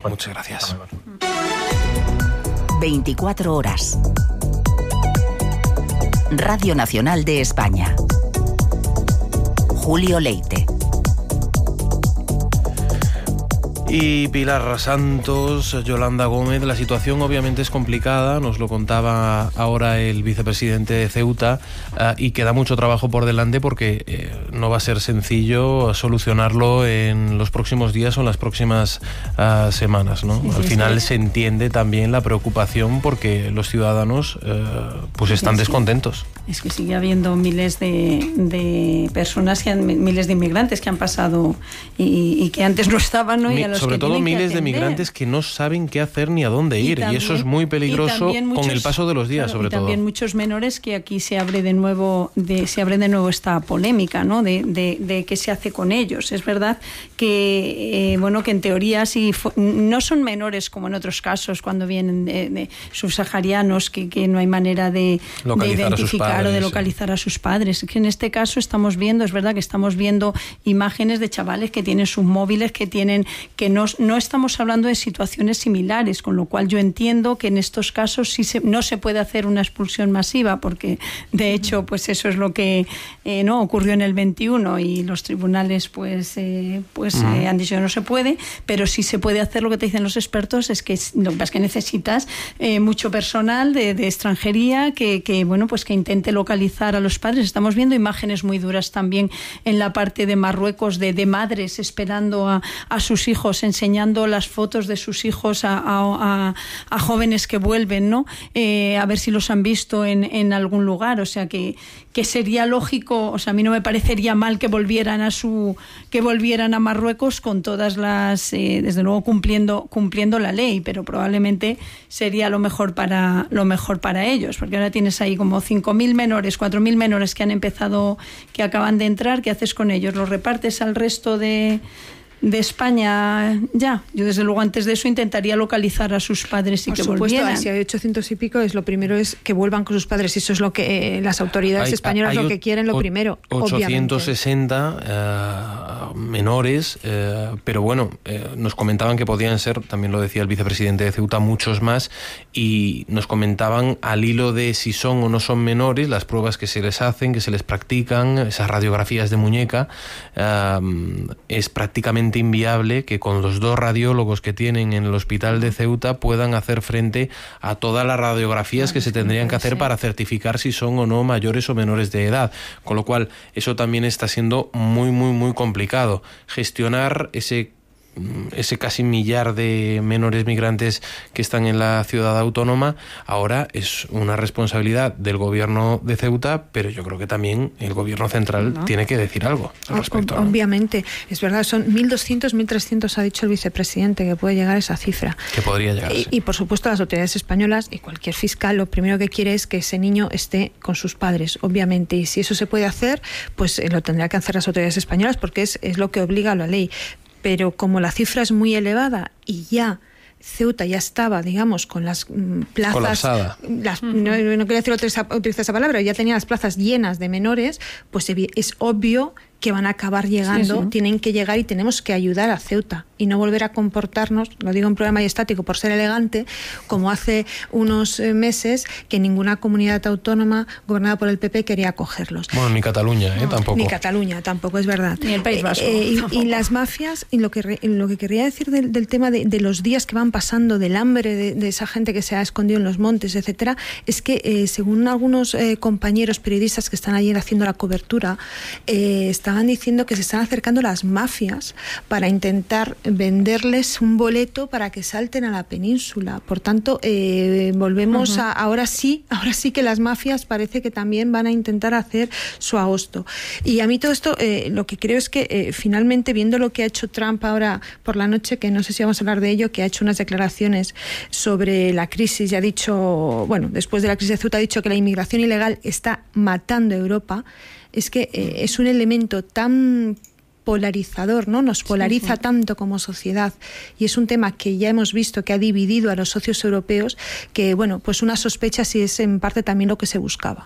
Muchas gracias. 24 horas. Radio Nacional de España. Julio Leite. Y Pilar Santos, Yolanda Gómez, la situación obviamente es complicada, nos lo contaba ahora el vicepresidente de Ceuta, y queda mucho trabajo por delante porque no va a ser sencillo solucionarlo en los próximos días o en las próximas semanas, ¿no? Sí, al final se entiende también la preocupación porque los ciudadanos pues están descontentos. Es que sigue habiendo miles de personas, miles de inmigrantes que han pasado y que antes no estaban, ¿no? Y a los sobre todo miles de migrantes que no saben qué hacer ni a dónde ir, y eso es muy peligroso con el paso de los días, sobre todo. Y también muchos menores, que aquí se abre de nuevo esta polémica, ¿no? De qué se hace con ellos. Es verdad que que en teoría no son menores como en otros casos cuando vienen de subsaharianos, que no hay manera de identificar o de localizar a sus padres. Que en este caso es verdad que estamos viendo imágenes de chavales que tienen sus móviles, que no estamos hablando de situaciones similares, con lo cual yo entiendo que en estos casos no se puede hacer una expulsión masiva, porque de hecho pues eso es lo que no ocurrió en el 21 y los tribunales han dicho que no se puede, pero sí se puede hacer. Lo que te dicen los expertos es que lo que pasa es que necesitas mucho personal de extranjería que intente localizar a los padres. Estamos viendo imágenes muy duras también en la parte de Marruecos de madres esperando a sus hijos, enseñando las fotos de sus hijos a jóvenes que vuelven, ¿no? A ver si los han visto en algún lugar. O sea que sería lógico, o sea, a mí no me parecería mal que volvieran a Marruecos con todas las desde luego cumpliendo la ley, pero probablemente sería lo mejor para ellos, porque ahora tienes ahí como 5.000 menores, 4.000 menores que acaban de entrar. ¿Qué haces con ellos? ¿Los repartes al resto de España? Ya, yo desde luego antes de eso intentaría localizar a sus padres y que volvieran. Si hay 800 y pico, lo primero es que vuelvan con sus padres, y eso es lo que las autoridades españolas lo que quieren, lo primero. 860 menores, pero bueno, nos comentaban que podían ser, también lo decía el vicepresidente de Ceuta, muchos más, y nos comentaban al hilo de si son o no son menores, las pruebas que se les hacen, que se les practican, esas radiografías de muñeca, es prácticamente inviable que con los 2 radiólogos que tienen en el hospital de Ceuta puedan hacer frente a todas las radiografías que se tendrían que hacer para certificar si son o no mayores o menores de edad, con lo cual eso también está siendo muy muy muy complicado gestionar ese casi millar de menores migrantes que están en la ciudad autónoma. Ahora es una responsabilidad del gobierno de Ceuta, pero yo creo que también el gobierno central tiene que decir algo al respecto, ¿no? Obviamente, es verdad, son 1.200, 1.300 ha dicho el vicepresidente que puede llegar a esa cifra. Que podría llegar. Y por supuesto las autoridades españolas y cualquier fiscal lo primero que quiere es que ese niño esté con sus padres, obviamente, y si eso se puede hacer, pues lo tendrán que hacer las autoridades españolas, porque es lo que obliga a la ley. Pero como la cifra es muy elevada y ya Ceuta ya estaba, digamos, con las plazas colapsada. No quería utilizar esa palabra, ya tenía las plazas llenas de menores, pues es obvio que van a acabar llegando, tienen que llegar, y tenemos que ayudar a Ceuta y no volver a comportarnos, lo digo en plural majestático por ser elegante, como hace unos meses que ninguna comunidad autónoma gobernada por el PP quería acogerlos. Bueno, ni Cataluña, tampoco. Ni Cataluña, tampoco, es verdad. Ni el País Vasco. Y las mafias, y lo que querría decir del tema de los días que van pasando, del hambre de esa gente que se ha escondido en los montes, etcétera, es que según algunos compañeros periodistas que están allí haciendo la cobertura, estaban diciendo que se están acercando las mafias para intentar venderles un boleto para que salten a la península. Por tanto, volvemos a ahora sí que las mafias parece que también van a intentar hacer su agosto. Y a mí todo esto, lo que creo es que finalmente, viendo lo que ha hecho Trump ahora por la noche, que no sé si vamos a hablar de ello, que ha hecho unas declaraciones sobre la crisis, y ha dicho, bueno, después de la crisis de Ceuta, ha dicho que la inmigración ilegal está matando a Europa. Es que es un elemento tan polarizador, ¿no? Nos polariza tanto como sociedad, y es un tema que ya hemos visto que ha dividido a los socios europeos, que, bueno, pues una sospecha si es en parte también lo que se buscaba.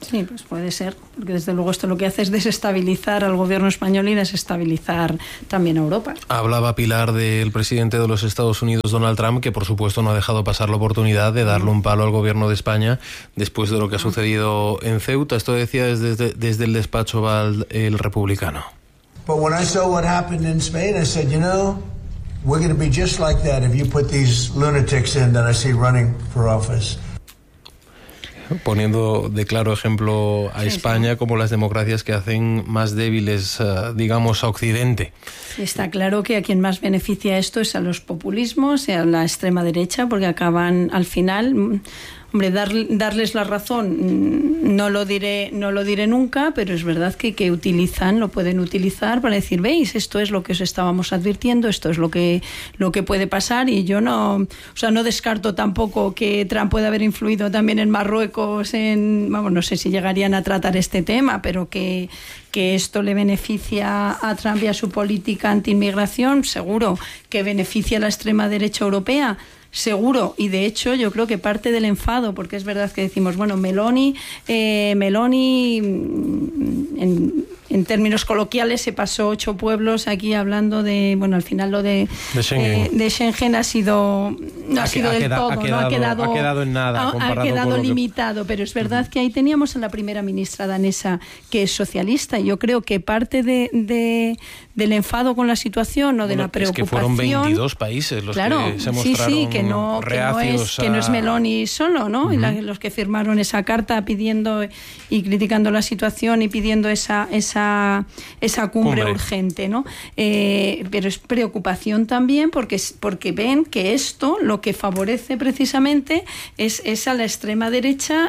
Sí, pues puede ser, porque desde luego esto lo que hace es desestabilizar al gobierno español y desestabilizar también a Europa. Hablaba Pilar del presidente de los Estados Unidos, Donald Trump, que por supuesto no ha dejado pasar la oportunidad de darle un palo al gobierno de España después de lo que ha sucedido en Ceuta. Esto decía desde el despacho Val, el republicano. But when I saw what happened in Spain, I said, we're going to be just like that if you put these lunatics in that I see running for office. Poniendo de claro ejemplo a España como las democracias que hacen más débiles, digamos, a Occidente. Está claro que a quien más beneficia esto es a los populismos y a la extrema derecha, porque acaban al final... Hombre, darles la razón no lo diré nunca, pero es verdad que lo pueden utilizar para decir, veis, esto es lo que os estábamos advirtiendo, esto es lo que puede pasar, y yo no descarto tampoco que Trump pueda haber influido también en Marruecos, no sé si llegarían a tratar este tema, pero que esto le beneficia a Trump y a su política anti-inmigración, seguro. Que beneficia a la extrema derecha europea, seguro. Y de hecho yo creo que parte del enfado, porque es verdad que decimos, bueno, Meloni en términos coloquiales se pasó 8 pueblos aquí hablando de, bueno, al final lo de Schengen ha quedado en nada, ha quedado limitado, pero es verdad que ahí teníamos a la primera ministra danesa que es socialista, y yo creo que parte del enfado con la situación o de la preocupación, es que fueron 22 países los que se mostraron reacios que no es Meloni solo, ¿no? Uh-huh. Y los que firmaron esa carta pidiendo y criticando la situación y pidiendo esa cumbre urgente, ¿no? Pero es preocupación también porque ven que esto lo que favorece precisamente es a la extrema derecha,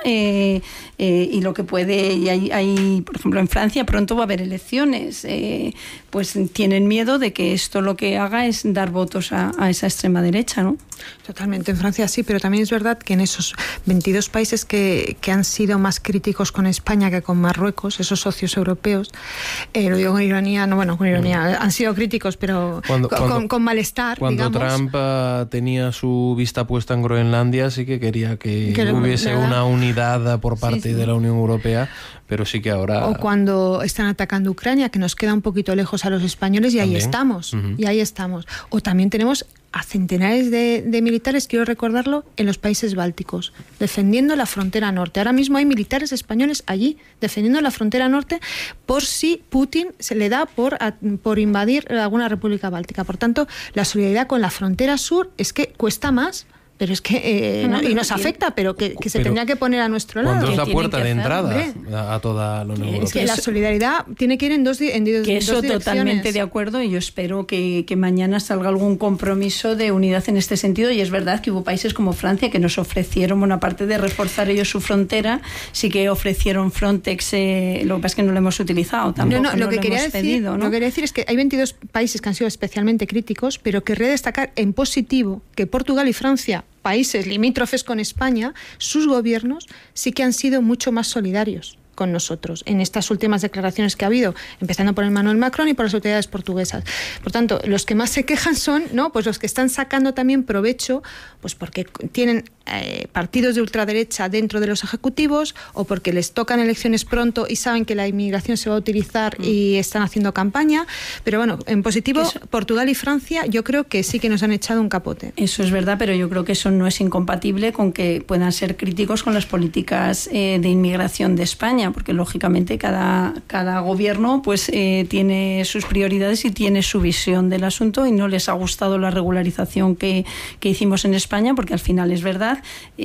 y lo que puede, y hay, por ejemplo, en Francia pronto va a haber elecciones, pues tienen miedo de que esto lo que haga es dar votos a esa extrema derecha, ¿no? Totalmente, en Francia sí, pero también es verdad que en esos 22 países que han sido más críticos con España que con Marruecos, esos socios europeos, lo digo con ironía, han sido críticos, pero con malestar, cuando digamos. Trump tenía su vista puesta en Groenlandia, sí que quería que hubiese una unidad por parte de la Unión Europea, pero sí que ahora... O cuando están atacando Ucrania, que nos queda un poquito lejos a los españoles, y también. Ahí estamos. O también tenemos a centenares de militares, quiero recordarlo, en los países bálticos, defendiendo la frontera norte. Ahora mismo hay militares españoles allí, defendiendo la frontera norte, por si Putin se le da por invadir alguna república báltica. Por tanto, la solidaridad con la frontera sur es que cuesta más, pero es que y nos afecta, pero que se tendría que poner a nuestro lado. Cuando es la puerta de entrada a toda la Unión Europea. Es que la solidaridad tiene que ir en dos direcciones. Que eso totalmente de acuerdo, y yo espero que mañana salga algún compromiso de unidad en este sentido, y es verdad que hubo países como Francia que nos ofrecieron, bueno, aparte de reforzar ellos su frontera, sí que ofrecieron Frontex, lo que pasa es que no lo hemos utilizado tampoco, lo que quería decir es que hay 22 países que han sido especialmente críticos, pero querría destacar en positivo que Portugal y Francia, países limítrofes con España, sus gobiernos sí que han sido mucho más solidarios con nosotros en estas últimas declaraciones que ha habido, empezando por Emmanuel Macron y por las autoridades portuguesas. Por tanto, los que más se quejan son, pues los que están sacando también provecho, pues porque tienen partidos de ultraderecha dentro de los ejecutivos, o porque les tocan elecciones pronto y saben que la inmigración se va a utilizar y están haciendo campaña. Pero bueno, en positivo, Portugal y Francia yo creo que sí que nos han echado un capote. Eso es verdad, pero yo creo que eso no es incompatible con que puedan ser críticos con las políticas de inmigración de España, porque lógicamente cada gobierno pues tiene sus prioridades y tiene su visión del asunto, y no les ha gustado la regularización que hicimos en España, porque al final es verdad,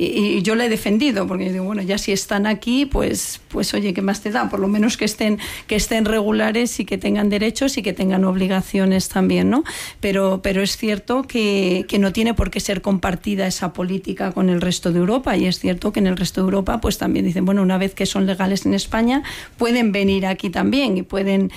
y yo la he defendido, porque digo, bueno, ya si están aquí, pues oye, ¿qué más te da? Por lo menos que estén regulares y que tengan derechos y que tengan obligaciones también, ¿no? Pero es cierto que no tiene por qué ser compartida esa política con el resto de Europa, y es cierto que en el resto de Europa pues también dicen, bueno, una vez que son legales en España, pueden venir aquí también y pueden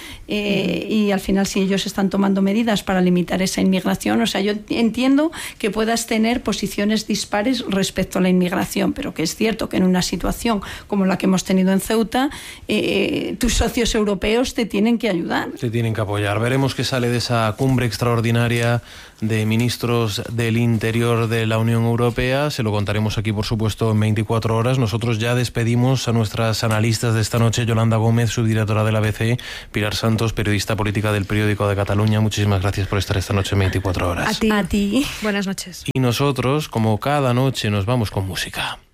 y al final, si ellos están tomando medidas para limitar esa inmigración, o sea, yo entiendo que puedas tener posiciones dispares respecto a la inmigración, pero que es cierto que en una situación como la que hemos tenido en Ceuta, tus socios europeos te tienen que ayudar. Te tienen que apoyar. Veremos qué sale de esa cumbre extraordinaria de Ministros del Interior de la Unión Europea. Se lo contaremos aquí, por supuesto, en 24 horas. Nosotros ya despedimos a nuestras analistas de esta noche: Yolanda Gómez, subdirectora del ABC, Pilar Santos, periodista política del Periódico de Cataluña. Muchísimas gracias por estar esta noche en 24 horas. A ti. Buenas noches. Y nosotros, como cada noche, nos vamos con música.